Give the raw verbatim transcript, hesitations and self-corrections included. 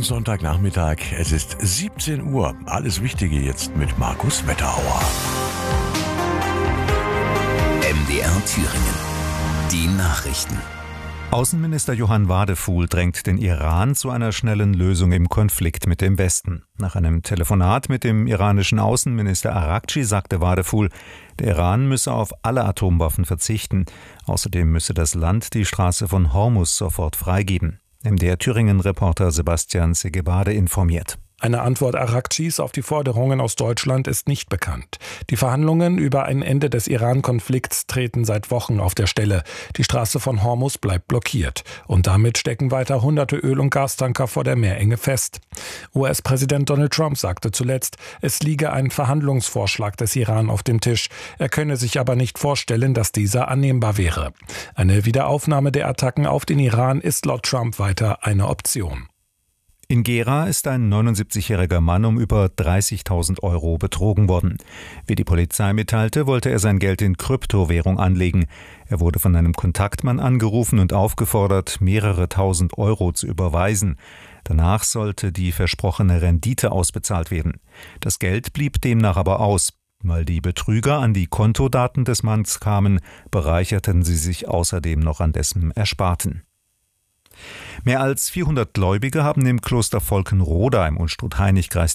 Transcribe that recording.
schönen Sonntagnachmittag. Es ist siebzehn Uhr. Alles Wichtige jetzt mit Markus Wetterauer. M D R Thüringen. Die Nachrichten. Außenminister Johann Wadefuhl drängt den Iran zu einer schnellen Lösung im Konflikt mit dem Westen. Nach einem Telefonat mit dem iranischen Außenminister Araghchi sagte Wadefuhl, der Iran müsse auf alle Atomwaffen verzichten. Außerdem müsse das Land die Straße von Hormuz sofort freigeben. M D R Thüringen-Reporter Sebastian Segewade informiert. Eine Antwort Araghchis auf die Forderungen aus Deutschland ist nicht bekannt. Die Verhandlungen über ein Ende des Iran-Konflikts treten seit Wochen auf der Stelle. Die Straße von Hormuz bleibt blockiert. Und damit stecken weiter hunderte Öl- und Gastanker vor der Meerenge fest. U S-Präsident Donald Trump sagte zuletzt, es liege ein Verhandlungsvorschlag des Iran auf dem Tisch. Er könne sich aber nicht vorstellen, dass dieser annehmbar wäre. Eine Wiederaufnahme der Attacken auf den Iran ist laut Trump weiter eine Option. In Gera ist ein neunundsiebzigjähriger Mann um über dreißigtausend Euro betrogen worden. Wie die Polizei mitteilte, wollte er sein Geld in Kryptowährung anlegen. Er wurde von einem Kontaktmann angerufen und aufgefordert, mehrere tausend Euro zu überweisen. Danach sollte die versprochene Rendite ausbezahlt werden. Das Geld blieb demnach aber aus. Weil die Betrüger an die Kontodaten des Manns kamen, bereicherten sie sich außerdem noch an dessen Ersparten. Mehr als vierhundert Gläubige haben im Kloster Volkenroda im Unstrut-Hainich-Kreis